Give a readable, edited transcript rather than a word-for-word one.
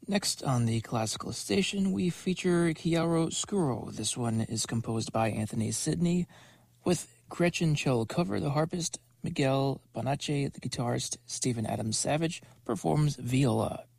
Next on the classical station, we feature Chiaro Scuro. This one is composed by Anthony Sidney, with Gretchen Cho cover, the harpist, Miguel Bonache, the guitarist, Stephen Adams Savage performs viola.